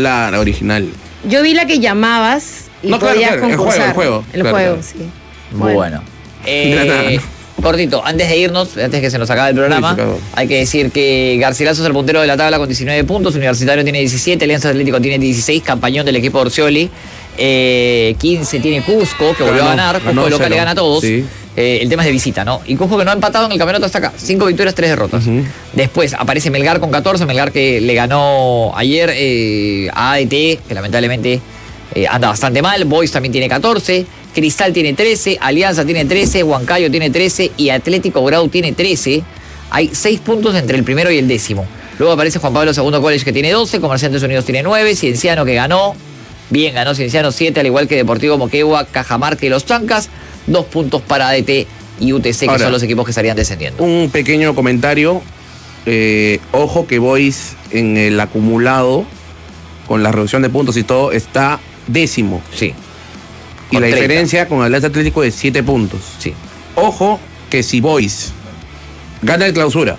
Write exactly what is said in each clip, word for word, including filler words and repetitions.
la, la original. Yo vi la que llamabas y no, claro, podías claro, el concursar. juego, el juego. El claro, juego, claro. sí. Bueno. bueno. Eh, cortito, antes de irnos, antes que se nos acabe el programa, Uy, hay que decir que Garcilaso es el puntero de la tabla con diecinueve puntos, Universitario tiene diecisiete, Alianza Atlético tiene dieciséis, campañón del equipo de Orcioli, eh, quince tiene Cusco, que volvió a ganar, Cusco de local le gana a todos. Sí. Eh, el tema es de visita, ¿no? Y Cusco que no ha empatado en el campeonato hasta acá. Cinco victorias, tres derrotas. Uh-huh. Después aparece Melgar con catorce. Melgar que le ganó ayer eh, a A D T, que lamentablemente eh, anda bastante mal. Boys también tiene catorce. Cristal tiene trece. Alianza tiene trece. Huancayo tiene trece. Y Atlético Grau tiene trece. Hay seis puntos entre el primero y el décimo. Luego aparece Juan Pablo segundo College que tiene doce. Comerciantes Unidos tiene nueve. Cienciano que ganó. Bien, ganó Cienciano siete, al igual que Deportivo Moquegua, Cajamarca y Los Chancas. Dos puntos para A D T y U T C, que Ahora, son los equipos que estarían descendiendo. Un pequeño comentario. Eh, ojo que Boys en el acumulado, con la reducción de puntos y todo, está décimo. Sí. Y la treinta. Diferencia con Alianza Atlético es siete puntos. Sí. Ojo que si Boys gana el clausura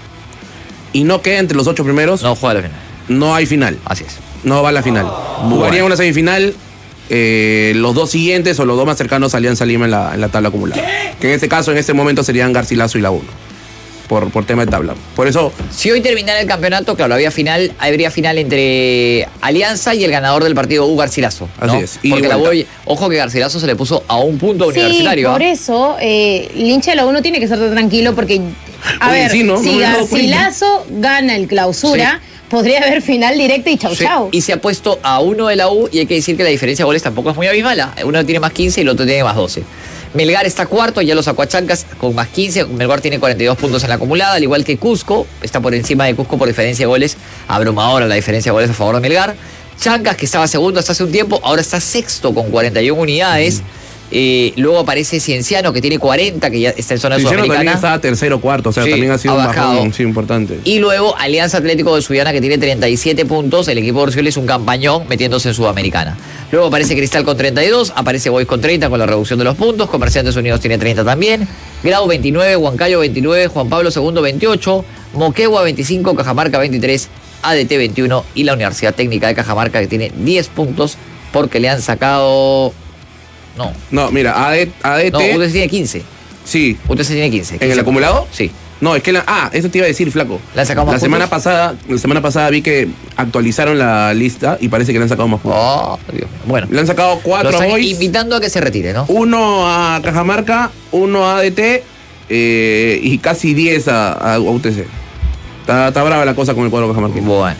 y no queda entre los ocho primeros, no juega la final. No hay final. Así es. No va a la final. Oh, Jugarían bueno. una semifinal. Eh, los dos siguientes o los dos más cercanos a Alianza Lima en la, en la tabla acumulada. Que en este caso, en este momento serían Garcilaso y la uno. Por, por tema de tabla. Por eso. Si hoy terminara el campeonato, claro, había final, habría final entre Alianza y el ganador del partido U Garcilaso, ¿no? Así es. Y Porque la voy, ojo que Garcilaso se le puso a un punto sí, Universitario. Por ¿eh? eso, eh, el hincha de la uno tiene que estar tranquilo porque. A Oye, ver, sí, ¿no? si no Garcilaso gana el clausura. Sí. Podría haber final directa y chau, sí. chau. Y se ha puesto a uno de la U y hay que decir que la diferencia de goles tampoco es muy abismal. Uno tiene más quince y el otro tiene más doce. Melgar está cuarto, ya lo sacó a Chancas con más quince. Melgar tiene cuarenta y dos puntos en la acumulada, al igual que Cusco. Está por encima de Cusco por diferencia de goles. Abrumadora la diferencia de goles a favor de Melgar. Chancas, que estaba segundo hasta hace un tiempo, ahora está sexto con cuarenta y una unidades. Mm. Eh, luego aparece Cienciano, que tiene cuarenta, que ya está en zona Cienciano sudamericana. También estaba tercero, cuarto, o sea, sí, también ha sido ha un bajón sí, importante. Y luego Alianza Atlético de Sudiana, que tiene treinta y siete puntos. El equipo de Orcioli es un campañón metiéndose en Sudamericana. Luego aparece Cristal con treinta y dos, aparece Boys con treinta con la reducción de los puntos. Comerciantes Unidos tiene treinta también. Grau veintinueve, Huancayo veintinueve, Juan Pablo segundo veintiocho, Moquegua veinticinco, Cajamarca veintitrés, A D T veintiuno y la Universidad Técnica de Cajamarca, que tiene diez puntos porque le han sacado... No. No, mira, A D T... No, U T C tiene quince. Sí. U T C tiene quince. ¿En el acumulado? Sí. No, es que la... Ah, eso te iba a decir, flaco. ¿Le han sacado más la puntos? semana pasada, la semana pasada vi que actualizaron la lista y parece que le han sacado más puntos. Oh, Dios mío. Bueno. Le han sacado cuatro a Boys. Invitando a que se retire, ¿no? Uno a Cajamarca, uno a A D T eh, y casi diez a, a U T C. Está, está brava la cosa con el cuadro cajamarquino. Bueno.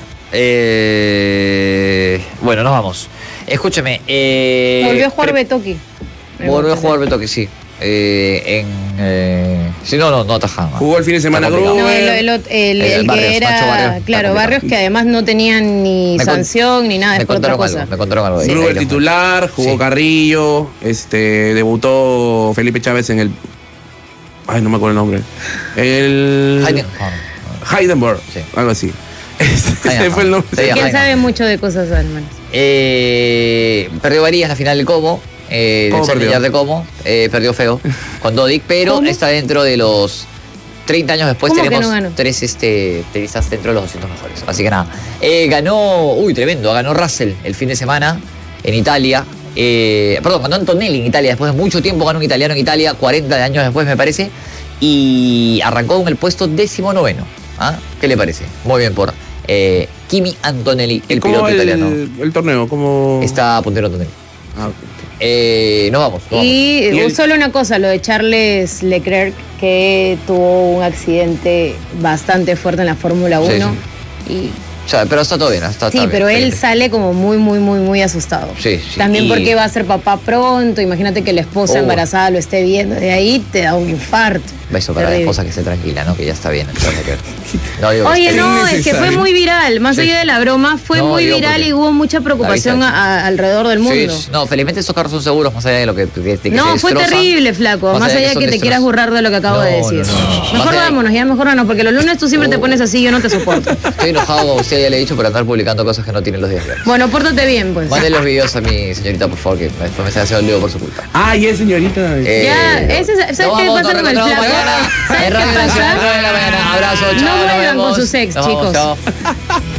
Eh, bueno, nos vamos. Escúcheme. Eh, Volvió a jugar Betoki. Volvió a jugar Betoki, sí. Eh, en. Eh, sí, no, no, no atajaba. Jugó el fin de semana Gruber. No, el, el, el, el, el Barrios, que era. Barrios, claro, Barrios que además no tenían ni me sanción ni nada. Me es por contaron otra algo, cosa. me contaron algo. Gruber titular, jugó sí. Carrillo, este, debutó Felipe Chávez en el. Ay, no me acuerdo el nombre. El. Heidenberg, sí. Algo así. Ese fue el nombre. Sí, él sabe mucho de cosas alemanas. Eh, perdió Varías la final del Como, eh, del Challenger de Como, eh, perdió feo con Dodik, pero ¿cómo? Está dentro de los treinta años después. Tenemos no tres este, tenistas dentro de los doscientos mejores. Así que nada, eh, ganó, uy, tremendo, ganó Russell el fin de semana en Italia. Eh, perdón, ganó Antonelli en Italia, después de mucho tiempo ganó un italiano en Italia, cuarenta años después me parece, y arrancó con el puesto décimo noveno. ¿Ah? ¿Qué le parece? Muy bien por eh, Kimi Antonelli, el piloto el, italiano. El torneo, ¿cómo? Está puntero Antonelli. Ah, okay. eh, nos vamos. Nos y, vamos. ¿Y solo una cosa, lo de Charles Leclerc, que tuvo un accidente bastante fuerte en la Fórmula uno. Sí, sí. Y o sea, pero está todo bien. Está, sí, está pero bien, él bien. sale como muy, muy, muy, muy asustado. Sí, sí. También y... porque va a ser papá pronto. Imagínate que la esposa oh. embarazada lo esté viendo. De ahí te da un infarto. Beso para terrible. La esposa que esté tranquila, ¿no? Que ya está bien. No, digo, Oye, no, es que fue muy viral. Más sí. allá de la broma, fue no, muy viral porque... y hubo mucha preocupación a, a, alrededor del mundo. Sí, no, felizmente esos carros son seguros, más allá de lo que, de, de que no, se fue terrible, flaco. Más, más allá de que, que te quieras burlar de lo que acabo no, de decir. No, no, no. Mejor vámonos, de... ya mejor vámonos, porque los lunes tú siempre oh. te pones así y yo no te soporto. Estoy enojado, como usted ya le he dicho, por andar publicando cosas que no tienen los días. Bueno, pórtate bien, pues. Mande los videos a mi señorita, por favor, que después me está haciendo el lío por su culpa. Ah, ya, señorita. Eh, ya, ese, ¿sabes no, qué pasa con el flaco? ¿Sabes qué pasa? Abrazo, chao. No vuelvan con sus ex, chicos.